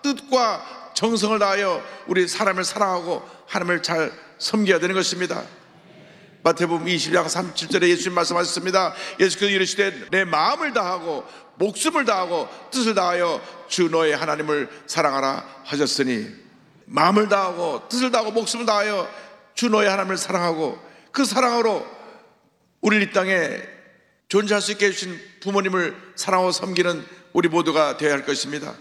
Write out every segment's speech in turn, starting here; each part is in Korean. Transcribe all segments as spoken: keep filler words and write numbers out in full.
뜻과 정성을 다하여 우리 사람을 사랑하고 하나님을 잘 섬겨야 되는 것입니다. 마태복음 이십 장 삼십칠 절에 예수님 말씀하셨습니다. 예수께서 이르시되 내 마음을 다하고 목숨을 다하고 뜻을 다하여 주 너의 하나님을 사랑하라 하셨으니, 마음을 다하고 뜻을 다하고 목숨을 다하여 주 너의 하나님을 사랑하고 그 사랑으로 우리를 이 땅에 존재할 수 있게 해주신 부모님을 사랑하고 섬기는 우리 모두가 되어야 할 것입니다.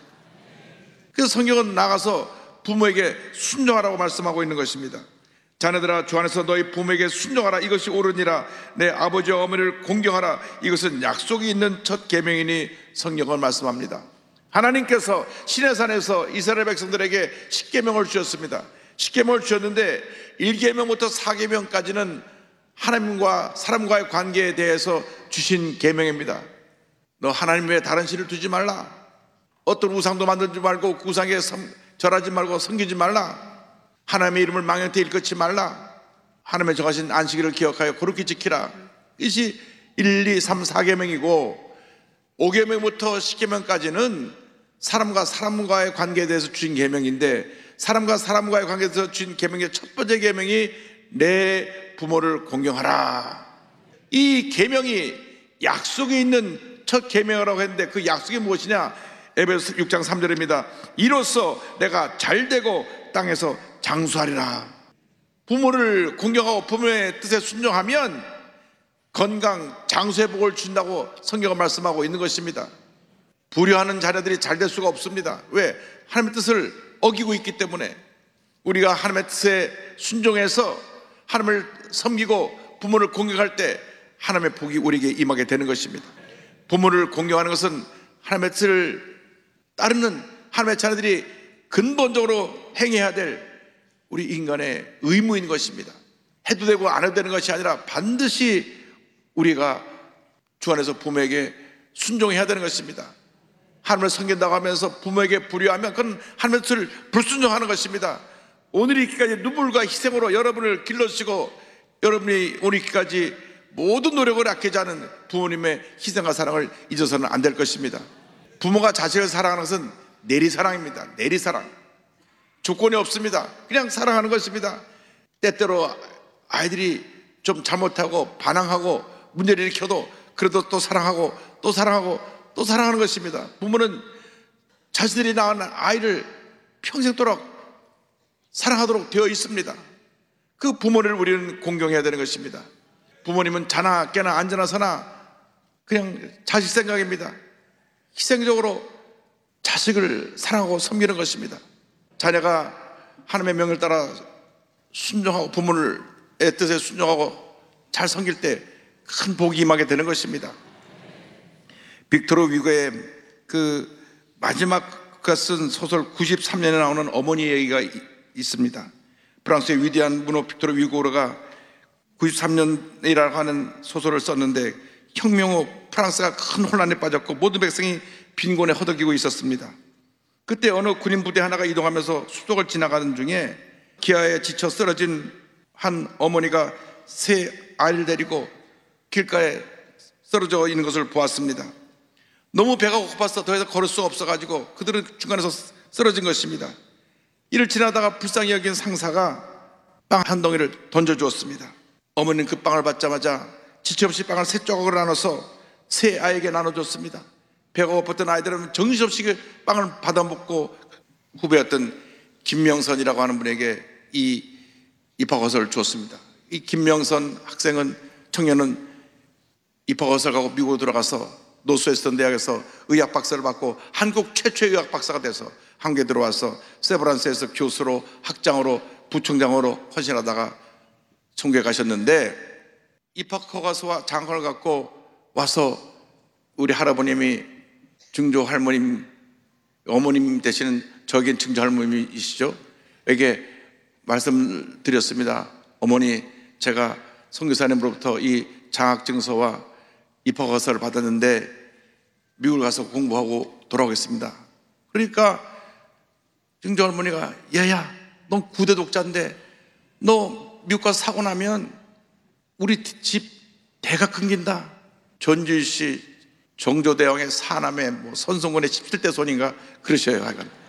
그래서 성경은 나가서 부모에게 순종하라고 말씀하고 있는 것입니다. 자녀들아 주 안에서 너희 부모에게 순종하라, 이것이 옳으니라. 내 아버지와 어머니를 공경하라, 이것은 약속이 있는 첫 계명이니 성경은 말씀합니다. 하나님께서 시내산에서 이스라엘 백성들에게 십계명을 주셨습니다. 십계명을 주셨는데 일 계명부터 사 계명까지는 하나님과 사람과의 관계에 대해서 주신 계명입니다. 너 하나님 외에 다른 신을 두지 말라, 어떤 우상도 만들지 말고 그 우상에 절하지 말고 섬기지 말라, 하나님의 이름을 망령되이 일컫지 말라, 하나님의 정하신 안식일을 기억하여 거룩히 지키라. 이것이 일, 이, 삼, 사 계명이고 오 계명부터 십 계명까지는 사람과 사람과의 관계에 대해서 주신 계명인데, 사람과 사람과의 관계에 대해서 주신 계명의 첫 번째 계명이 내 부모를 공경하라. 이 계명이 약속이 있는 첫 계명이라고 했는데 그 약속이 무엇이냐? 에베소 육 장 삼 절입니다. 이로써 내가 잘되고 땅에서 장수하리라. 부모를 공경하고 부모의 뜻에 순종하면 건강, 장수의 복을 준다고 성경은 말씀하고 있는 것입니다. 불효하는 자녀들이 잘 될 수가 없습니다. 왜? 하나님의 뜻을 어기고 있기 때문에. 우리가 하나님의 뜻에 순종해서 하나님을 섬기고 부모를 공경할 때 하나님의 복이 우리에게 임하게 되는 것입니다. 부모를 공경하는 것은 하나님의 뜻을 따르는 하나님의 자녀들이 근본적으로 행해야 될 우리 인간의 의무인 것입니다. 해도 되고 안 해도 되는 것이 아니라 반드시 우리가 주 안에서 부모에게 순종해야 되는 것입니다. 하나님을 섬긴다고 하면서 부모에게 불효하면 그건 하나님의 뜻을 불순종하는 것입니다. 오늘 이기까지 눈물과 희생으로 여러분을 길러주시고 여러분이 오늘 이기까지 모든 노력을 아끼지 않은 부모님의 희생과 사랑을 잊어서는 안 될 것입니다. 부모가 자식을 사랑하는 것은 내리사랑입니다. 내리사랑. 조건이 없습니다. 그냥 사랑하는 것입니다. 때때로 아이들이 좀 잘못하고 반항하고 문제를 일으켜도 그래도 또 사랑하고 또 사랑하고 또 사랑하는 것입니다. 부모는 자신들이 낳은 아이를 평생도록 사랑하도록 되어 있습니다. 그 부모를 우리는 공경해야 되는 것입니다. 부모님은 자나 깨나 앉으나 서나 그냥 자식 생각입니다. 희생적으로 자식을 사랑하고 섬기는 것입니다. 자녀가 하나님의 명을 따라 순종하고 부모의 뜻에 순종하고 잘 섬길 때 큰 복이 임하게 되는 것입니다. 빅토르 위고의 그 마지막 그가 쓴 소설 구십삼 년에 나오는 어머니 얘기가 있습니다. 프랑스의 위대한 문호 빅토르 위고르가 구십삼 년이라고 하는 소설을 썼는데 혁명 후 프랑스가 큰 혼란에 빠졌고 모든 백성이 빈곤에 허덕이고 있었습니다. 그때 어느 군인 부대 하나가 이동하면서 수족을 지나가는 중에 기아에 지쳐 쓰러진 한 어머니가 세 아이를 데리고 길가에 쓰러져 있는 것을 보았습니다. 너무 배가 고파서 더 이상 걸을 수 없어가지고 그들은 중간에서 쓰러진 것입니다. 이를 지나다가 불쌍히 여긴 상사가 빵 한 덩이를 던져주었습니다. 어머니는 그 빵을 받자마자 지체없이 빵을 세 조각으로 나눠서 세 아이에게 나눠줬습니다. 배가 고팠던 아이들은 정신없이 그 빵을 받아먹고 후배였던 김명선이라고 하는 분에게 이 입학허설을 주었습니다. 이 김명선 학생은 청년은 입학허설 가고 미국으로 들어가서 노스웨스턴 대학에서 의학 박사를 받고 한국 최초의 의학 박사가 돼서 한국에 들어와서 세브란스에서 교수로 학장으로 부총장으로 헌신하다가 천국에 가셨는데 입학 허가서와 장학금을 갖고 와서 우리 할아버님이 증조 할머님 어머님 되시는 저긴 증조 할머님이시죠? 에게 말씀을 드렸습니다. 어머니, 제가 선교사님으로부터 이 장학증서와 입학허가서를 받았는데 미국을 가서 공부하고 돌아오겠습니다. 그러니까 증조 할머니가 야야, 넌 구대 독자인데 너 미국 가서 사고 나면 우리 집 대가 끊긴다. 전주시 정조대왕의 사남의 뭐 선송군의 십칠 대 손인가 그러셔요. 하여간